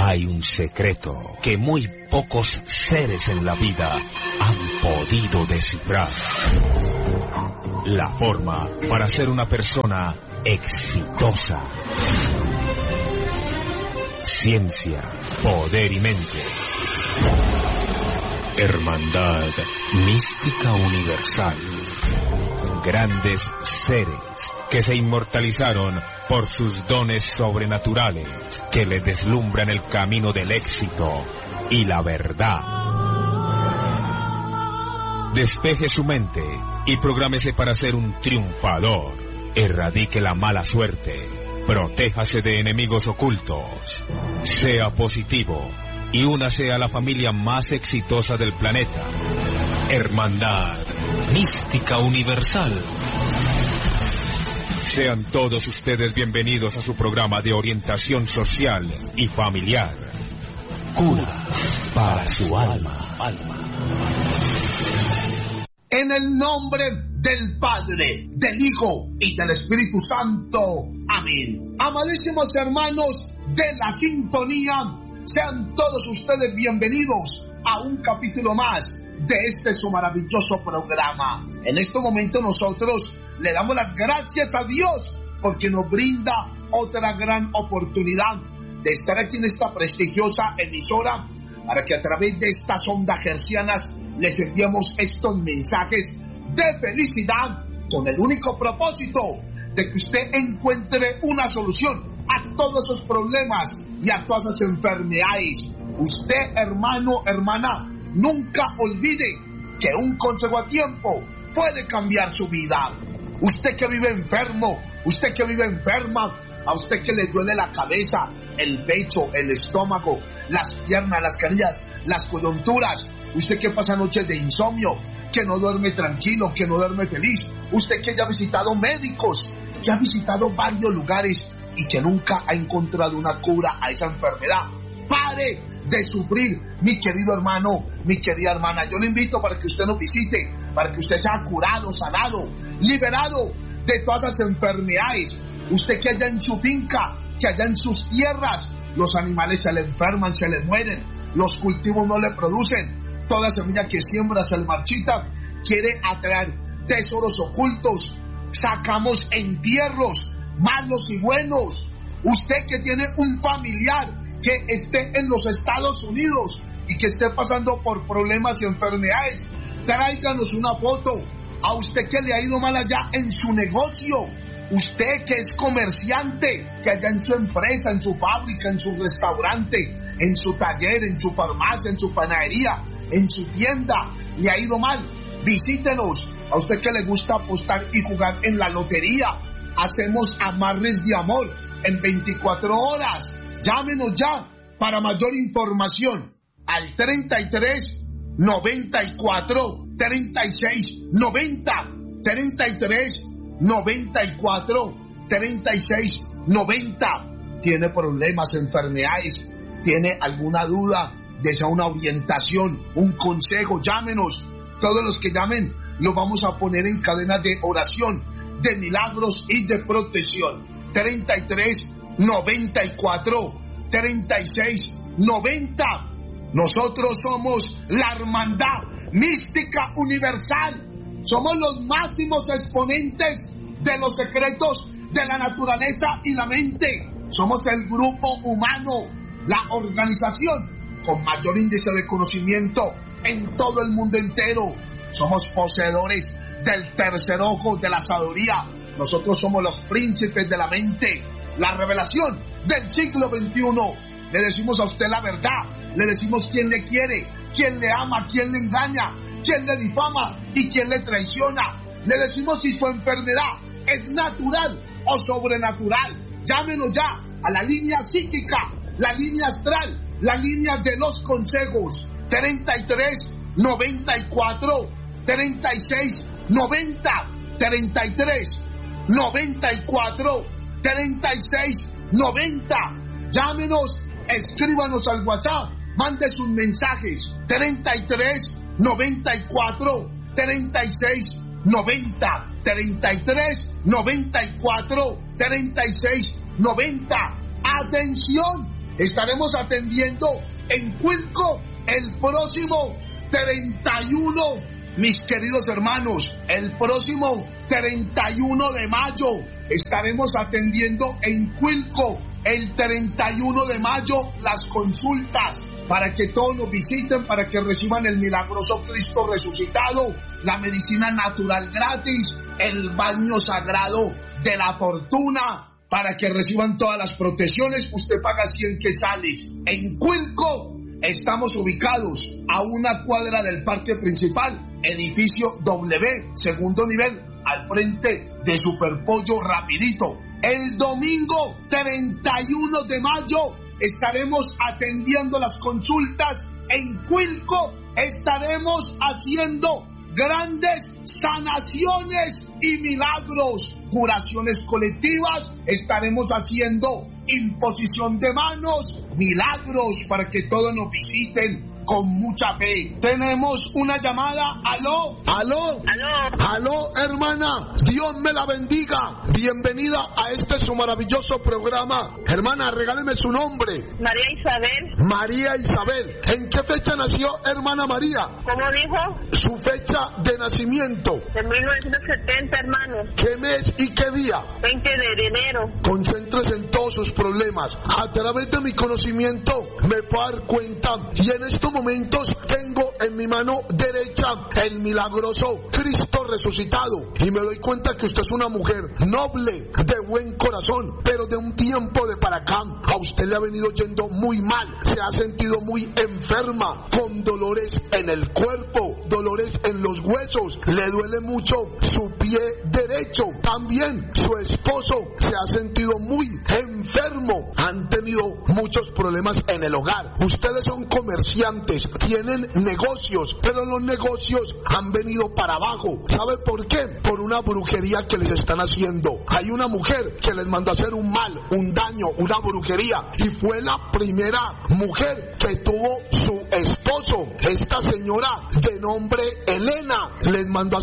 Hay un secreto que muy pocos seres en la vida han podido descifrar. La forma para ser una persona exitosa. Ciencia, poder y mente. Hermandad mística universal. Grandes seres que se inmortalizaron por sus dones sobrenaturales, que les deslumbran el camino del éxito y la verdad. Despeje su mente y prográmese para ser un triunfador. Erradique la mala suerte. Protéjase de enemigos ocultos. Sea positivo y únase a la familia más exitosa del planeta. Hermandad mística universal. Sean todos ustedes bienvenidos a su programa de orientación social y familiar. Cura para su alma. En el nombre del Padre, del Hijo y del Espíritu Santo. Amén. Amadísimos hermanos de la sintonía, sean todos ustedes bienvenidos a un capítulo más de este su maravilloso programa. En este momento nosotros le damos las gracias a Dios porque nos brinda otra gran oportunidad de estar aquí en esta prestigiosa emisora para que a través de estas ondas hercianas les enviemos estos mensajes de felicidad con el único propósito de que usted encuentre una solución a todos esos problemas y a todas esas enfermedades. Usted, hermano, hermana, nunca olvide que un consejo a tiempo puede cambiar su vida. Usted que vive enfermo, usted que vive enferma, a usted que le duele la cabeza, el pecho, el estómago, las piernas, las canillas, las coyunturas, usted que pasa noches de insomnio, que no duerme tranquilo, que no duerme feliz, usted que ya ha visitado médicos, que ha visitado varios lugares y que nunca ha encontrado una cura a esa enfermedad. Pare de sufrir, mi querido hermano, mi querida hermana. Yo le invito para que usted nos visite, para que usted sea curado, sanado, liberado de todas esas enfermedades. Usted que allá en su finca, que allá en sus tierras, los animales se le enferman, se le mueren, los cultivos no le producen, toda semilla que siembra se le marchita, quiere atraer tesoros ocultos, sacamos entierros malos y buenos. Usted que tiene un familiar que esté en los Estados Unidos y que esté pasando por problemas y enfermedades, tráiganos una foto. A usted que le ha ido mal allá en su negocio, usted que es comerciante, que allá en su empresa, en su fábrica, en su restaurante, en su taller, en su farmacia, en su panadería, en su tienda, le ha ido mal, visítenos. A usted que le gusta apostar y jugar en la lotería, hacemos amarres de amor en 24 horas. Llámenos ya para mayor información al 33 94 36 90 33 94 36 90. ¿Tiene problemas, enfermedades? ¿Tiene alguna duda? ¿Desea una orientación, un consejo? Llámenos. Todos los que llamen los vamos a poner en cadena de oración, de milagros y de protección. 33 94 36 90. Nosotros somos la Hermandad Mística Universal. Somos los máximos exponentes de los secretos de la naturaleza y la mente. Somos el grupo humano, la organización con mayor índice de conocimiento en todo el mundo entero. Somos poseedores del tercer ojo de la sabiduría. Nosotros somos los príncipes de la mente, la revelación del siglo XXI. Le decimos a usted la verdad, le decimos quién le quiere, quién le ama, quién le engaña, quién le difama y quién le traiciona. Le decimos si su enfermedad es natural o sobrenatural. Llámenos ya a la línea psíquica, la línea astral, la línea de los consejos. 33 94 36 90 33 94 36 90. Llámenos, escríbanos al WhatsApp, mande sus mensajes. 33 94 36 90 33 94 36 90. Atención, Estaremos atendiendo en Cuilco el próximo 31, mis queridos hermanos, el próximo 31 de mayo. Estaremos atendiendo en Cuilco el 31 de mayo las consultas para que todos nos visiten, para que reciban el milagroso Cristo resucitado, la medicina natural gratis, el baño sagrado de la fortuna, para que reciban todas las protecciones. Usted paga 100 quetzales. En Cuilco estamos ubicados a una cuadra del parque principal, edificio W, segundo nivel, al frente de Superpollo Rapidito. El domingo 31 de mayo estaremos atendiendo las consultas en Cuilco. Estaremos haciendo grandes sanaciones y milagros, curaciones colectivas. Estaremos haciendo imposición de manos, milagros, para que todos nos visiten con mucha fe. Tenemos una llamada. Aló. Aló. Aló. Aló, hermana. Dios me la bendiga. Bienvenida a este su maravilloso programa. Hermana, regáleme su nombre. María Isabel. María Isabel. ¿En qué fecha nació, hermana María? ¿Cómo dijo? Su fecha de nacimiento. De 1970, hermano. ¿Qué mes y qué día? 20 de enero. Concéntrese en todos sus problemas. A través de mi conocimiento me puedo dar cuenta, y en estos momentos tengo en mi mano derecha el milagroso Cristo resucitado, y me doy cuenta que usted es una mujer noble, de buen corazón, pero de un tiempo de para acá a usted le ha venido yendo muy mal. Se ha sentido muy enferma, con dolores en el cuerpo, dolores en los huesos, le duele mucho su pie derecho. También su esposo se ha sentido muy enfermo, han tenido muchos problemas en el hogar. Ustedes son comerciantes, tienen negocios, pero los negocios han venido para abajo. ¿Sabe por qué? Por una brujería que les están haciendo. Hay una mujer que les mandó a hacer un mal, un daño, una brujería, y fue la primera mujer que tuvo su esposo. Esta señora de nombre Elena les mandó a